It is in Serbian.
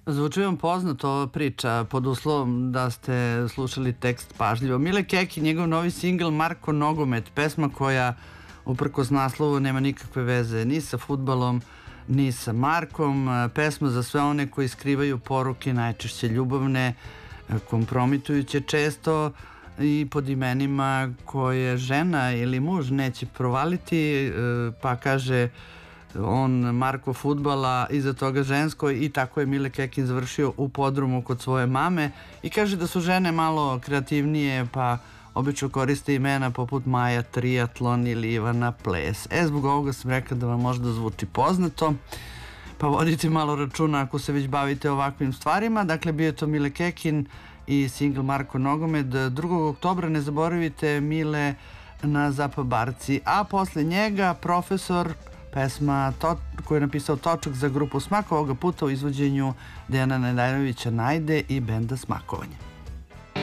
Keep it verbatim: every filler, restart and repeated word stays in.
Zvuči vam poznato priča, pod uslovom da ste slušali tekst pažljivo. Mile Keki, njegov novi singl Marko Nogomet, pesma koja uprkos naslovu nema nikakve veze ni sa fudbalom, ni sa Markom, pesma za sve one koji skrivaju poruke, najčešće ljubavne, kompromitujuće često i pod imenima koje žena ili muž neće provaliti, pa kaže on Marko fudbala, iza toga žensko, i tako je Mile Kekin završio u podrumu kod svoje mame i kaže da su žene malo kreativnije pa obično koriste imena poput Maja Triatlon ili Ivana Ples. E, zbog ovoga sam rekla da vam možda zvuči poznato, pa vodite malo računa ako se već bavite ovakvim stvarima. Dakle, bio je to Mile Kekin i singl Marko Nogomet. drugog oktobra ne zaboravite Mile na Zapa Barci, a posle njega Profesor, pesma to, koju je napisao Točak za grupu Smak, ovoga puta u izvođenju Dejana Nedajnovića Najde i benda Smakovanje.